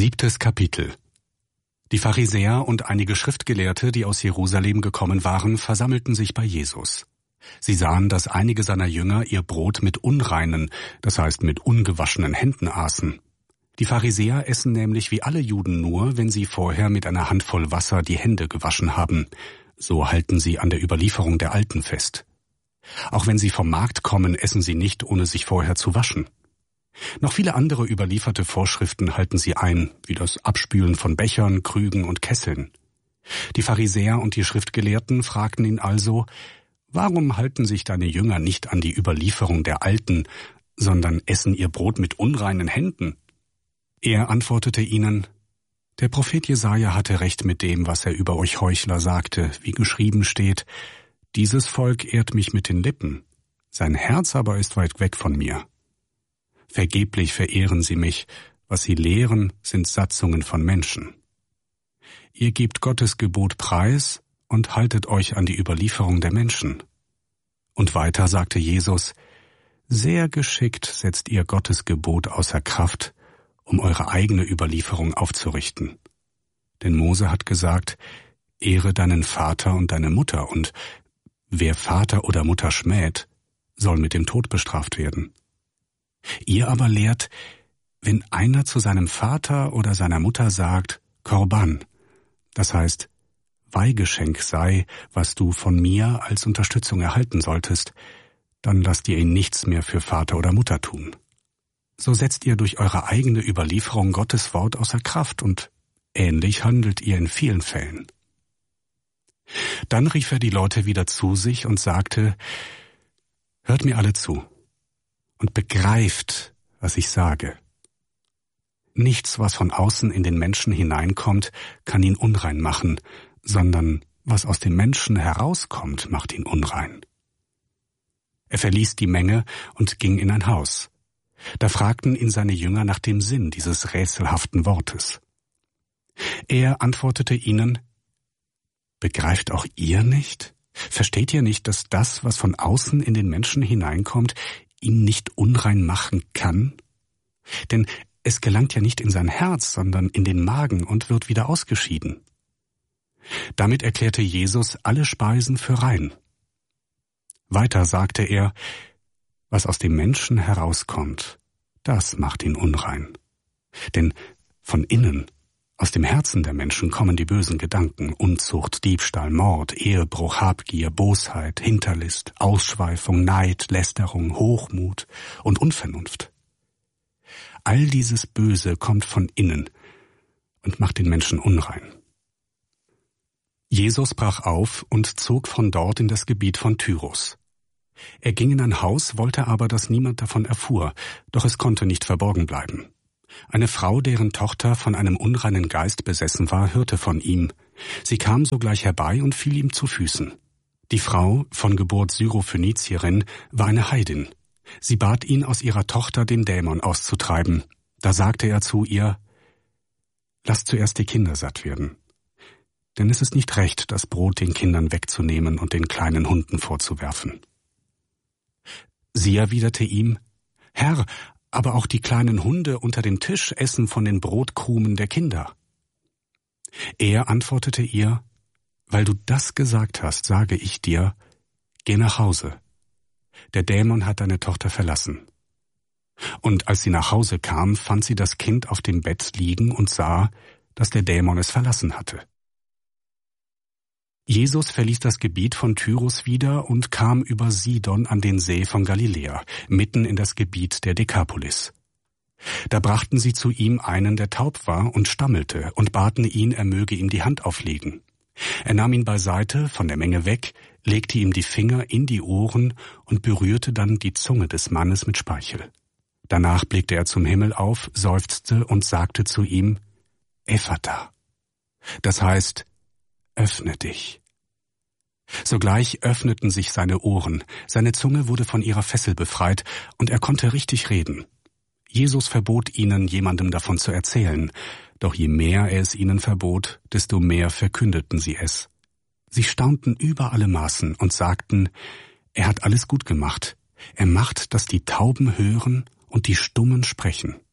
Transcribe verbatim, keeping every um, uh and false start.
Siebtes Kapitel. Die Pharisäer und einige Schriftgelehrte, die aus Jerusalem gekommen waren, versammelten sich bei Jesus. Sie sahen, dass einige seiner Jünger ihr Brot mit unreinen, das heißt mit ungewaschenen Händen aßen. Die Pharisäer essen nämlich wie alle Juden nur, wenn sie vorher mit einer Handvoll Wasser die Hände gewaschen haben. So halten sie an der Überlieferung der Alten fest. Auch wenn sie vom Markt kommen, essen sie nicht, ohne sich vorher zu waschen. Noch viele andere überlieferte Vorschriften halten sie ein, wie das Abspülen von Bechern, Krügen und Kesseln. Die Pharisäer und die Schriftgelehrten fragten ihn also, warum halten sich deine Jünger nicht an die Überlieferung der Alten, sondern essen ihr Brot mit unreinen Händen? Er antwortete ihnen, der Prophet Jesaja hatte recht mit dem, was er über euch Heuchler sagte, wie geschrieben steht, dieses Volk ehrt mich mit den Lippen, sein Herz aber ist weit weg von mir. Vergeblich verehren sie mich, was sie lehren, sind Satzungen von Menschen. Ihr gebt Gottes Gebot preis und haltet euch an die Überlieferung der Menschen. Und weiter sagte Jesus, sehr geschickt setzt ihr Gottes Gebot außer Kraft, um eure eigene Überlieferung aufzurichten. Denn Mose hat gesagt, ehre deinen Vater und deine Mutter, und wer Vater oder Mutter schmäht, soll mit dem Tod bestraft werden. Ihr aber lehrt, wenn einer zu seinem Vater oder seiner Mutter sagt, Korban, das heißt, Weihgeschenk sei, was du von mir als Unterstützung erhalten solltest, dann lasst ihr ihn nichts mehr für Vater oder Mutter tun. So setzt ihr durch eure eigene Überlieferung Gottes Wort außer Kraft und ähnlich handelt ihr in vielen Fällen. Dann rief er die Leute wieder zu sich und sagte, hört mir alle zu und begreift, was ich sage. Nichts, was von außen in den Menschen hineinkommt, kann ihn unrein machen, sondern was aus dem Menschen herauskommt, macht ihn unrein. Er verließ die Menge und ging in ein Haus. Da fragten ihn seine Jünger nach dem Sinn dieses rätselhaften Wortes. Er antwortete ihnen, begreift auch ihr nicht? Versteht ihr nicht, dass das, was von außen in den Menschen hineinkommt, ihn nicht unrein machen kann? Denn es gelangt ja nicht in sein Herz, sondern in den Magen und wird wieder ausgeschieden. Damit erklärte Jesus alle Speisen für rein. Weiter sagte er, was aus dem Menschen herauskommt, das macht ihn unrein. Denn von innen, aus dem Herzen der Menschen kommen die bösen Gedanken, Unzucht, Diebstahl, Mord, Ehebruch, Habgier, Bosheit, Hinterlist, Ausschweifung, Neid, Lästerung, Hochmut und Unvernunft. All dieses Böse kommt von innen und macht den Menschen unrein. Jesus brach auf und zog von dort in das Gebiet von Tyrus. Er ging in ein Haus, wollte aber, dass niemand davon erfuhr, doch es konnte nicht verborgen bleiben. Eine Frau, deren Tochter von einem unreinen Geist besessen war, hörte von ihm. Sie kam sogleich herbei und fiel ihm zu Füßen. Die Frau, von Geburt Syrophönizierin, war eine Heidin. Sie bat ihn, aus ihrer Tochter den Dämon auszutreiben. Da sagte er zu ihr, lasst zuerst die Kinder satt werden. Denn es ist nicht recht, das Brot den Kindern wegzunehmen und den kleinen Hunden vorzuwerfen. Sie erwiderte ihm, Herr, aber auch die kleinen Hunde unter dem Tisch essen von den Brotkrumen der Kinder. Er antwortete ihr, weil du das gesagt hast, sage ich dir, geh nach Hause. Der Dämon hat deine Tochter verlassen. Und als sie nach Hause kam, fand sie das Kind auf dem Bett liegen und sah, dass der Dämon es verlassen hatte. Jesus verließ das Gebiet von Tyrus wieder und kam über Sidon an den See von Galiläa, mitten in das Gebiet der Dekapolis. Da brachten sie zu ihm einen, der taub war und stammelte, und baten ihn, er möge ihm die Hand auflegen. Er nahm ihn beiseite, von der Menge weg, legte ihm die Finger in die Ohren und berührte dann die Zunge des Mannes mit Speichel. Danach blickte er zum Himmel auf, seufzte und sagte zu ihm, Ephata, das heißt, öffne dich. Sogleich öffneten sich seine Ohren, seine Zunge wurde von ihrer Fessel befreit und er konnte richtig reden. Jesus verbot ihnen, jemandem davon zu erzählen, doch je mehr er es ihnen verbot, desto mehr verkündeten sie es. Sie staunten über alle Maßen und sagten, er hat alles gut gemacht, er macht, dass die Tauben hören und die Stummen sprechen.